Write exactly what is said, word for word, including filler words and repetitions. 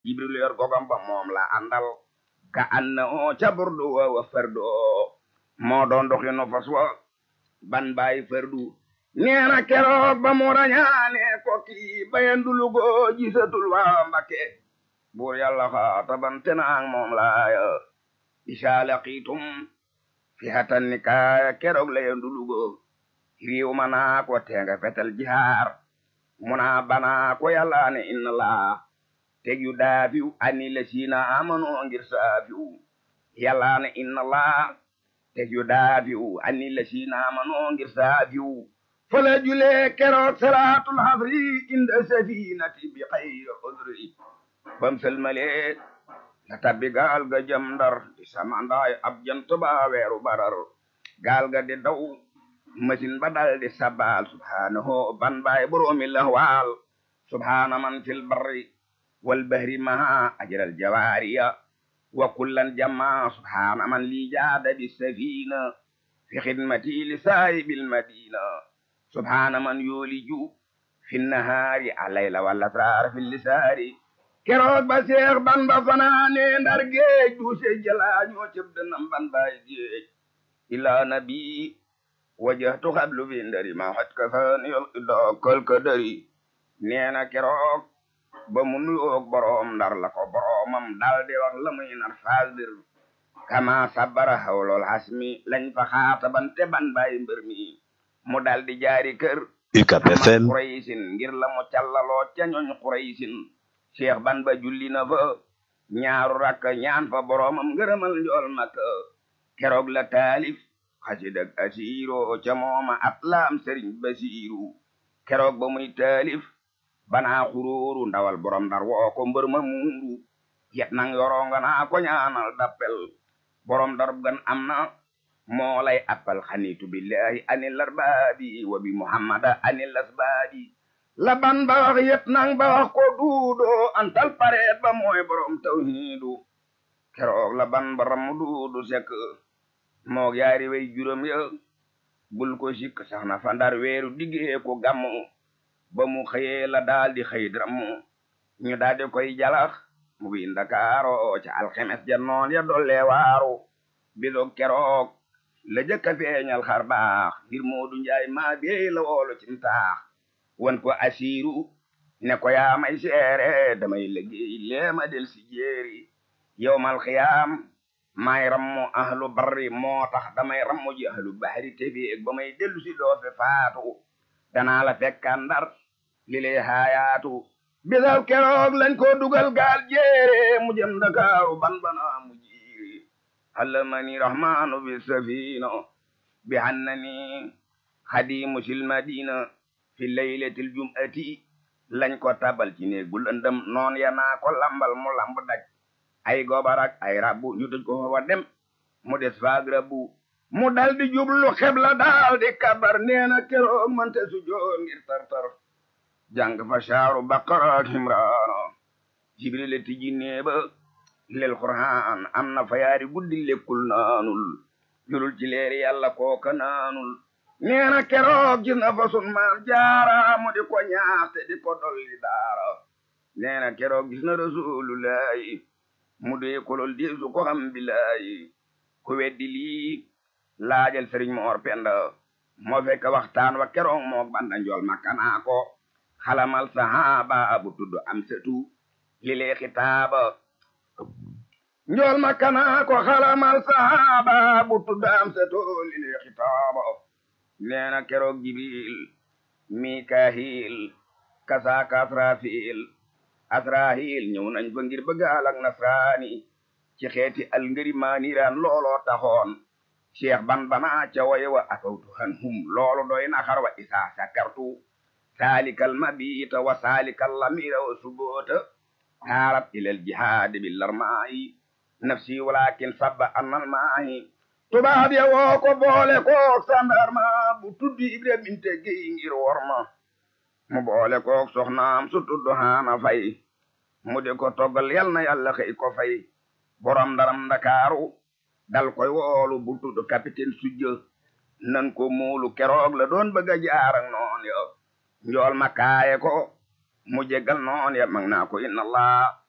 jibril yor gogam ba moom la àndal ka anna o ca burdu wa wa fardu moo doon doxinu fas wa ban baay fardu neena keroog ba mu rañaane ko kii bayandulugo gisatul waa Mbakke buur yàlla xaatabante naang moom laaya isa laqiitum fi hatan nikaaya keroog la yandulugo riiw ma naa ko teenga fetal jihaar muna bana ko yàlla ne inna laa teg yu daafiw ani la siina amanu ngir saafiw yàlla ne inna laa teg yu daafiw ani la siina amanu ngir saafiw fala julee keroog salaatul asri inda safinati bi xayri udri bam salmalee la tabbi gaal ga jëm Ndar di samandaay ab jant ba weeru Badar gaal ga di daw masin ba dal di sabal subhanahu ban baay boroomi lahwaal subhana man fil barri wal bahri ma ajral jawaariya wa kullan jamma subhana man li jaada bi safina fi xidmati li saahibil madina subhana man yuliju fi nahaari alayla wal asrar fi lisaari keroog ba Seex Bamba fanaane Ndar géej du se jalaañoo cëb dënam ban baay géej ila nabi wajahtu xablu bi ndari ma xat ka fan yol dookal ka dari neena keroog ba mu nuyoog boroom Ndar la ko boroomam dal di wax la muy nar faadir kama sabara hawlol hasmi lañ fa xaatabante ban baay mbër mi mu dal di jaari kër U C A B F M Quraysin ngir la mu callaloo ca ñooñ Quraysin Cheikh ban ba julli na fa ñaaru rakk ñaan fa boroomam ngërëmal njool Makka keroog la taalif xasidak asiiro ca mooma atlaam Sëriñ Basiiru keroog ba muy taalif banaa xuróoru ndawal borom Ndar woo ko mbër ma muuru yet nang yoronga naa ko ñaanal dappel borom Ndar gan am na moo lay appal xanitu billahi anil arbaabi wa bi muhammada anil asbaabi la ban ba wax yet nang ba wax ko duudo antal pareet ba mooy borom tawhiidu keroog la ban ba ramu duudu sekk moog yaari way juróom ya bul ko sikk sax na fa Ndar weeru diggee ko gàmmu ba mu xëyee la daal di xëy drammu ñu daal di koy jalax mu bi Ndakaaro ca alxemes ja noon ya dolle waaru biloog keroog la jëkka feeñal xar baax ngir Moodu Njaay maa bey la woolu ci ntaax wan ko asiiru ne ko yaa may seere damay liggéey leema del si jéeri yowmal xiyaam may rammu ahlu barri moo tax damay rammu ji ahlu bahri tefi ak ba may dellu si doo fe faatu danaa la fekkaan Ndar li lay haayaatu bisal keroog lañ ko dugal gaal jéere mu jëm Ndakaaru ban bana mu jiiri allamani rahmanu bi safina bi hannani xadimu sil madina fi laylatil jum'ati lañ ko tabal ci néeg bu lëndëm noon ya naa ko lambal mu lamb daj ay gobarak ay rabbu ñu tëj ko fa dem mu des faag rabbu mu dal di jublu xebla daal di kabar neena keroog mante su joor ngir tartar jàng fa saaru baqara ak imraana jibril tijji neeba lel qur'aan am na fa yaari guddi lekkul naanul jurul ci leeri yàlla kooka naanul neena keroog gis na fa sun maam jaara mu di ko ñaax te di ko dolli daara neena keroog gis na rasulullahi mu dee kolol di su ko xam billahi ku weddi lii laajal Sëriñ Moor Penda moo fekk waxtaan wa keroog mook banda njool Makka naa ko xalamal sahaba bu tudd am setu li lee xitaaba njool Makka naa ko xalamal sahaba bu tudd am setu li lee xitaaba neena keroog Jibril Mikaahil kasaaka Asraafil Asraahil ñëw nañ fa ngir bëggaal ak nasraani ci xeeti al ngëri maaniraan looloo taxoon Cheikh ban bana ca waye wa afawtu hanhum loolu doy na xar wa isaa sakartu saalikal mabita wa saalikal lamira wa suboota taarat ilal jihaadi bil larmaayi nafsi walakin sabba annal maayi tubaab ya woo ko boole kook sandarma bu tuddi Ibrahima inte géy ngir worma mu boole kook soxnaam su tuddu Haana Fay mu di ko toggal yal na yàlla xëy ko fay borom ndaram Ndakaaru dal koy woolu bu tuddu capitaine Sujja nan ko muulu keroog la doon bëgg a jaar ak noon ya njool ma kaaye ko mu jegal noon ya mag naa ko inna Allah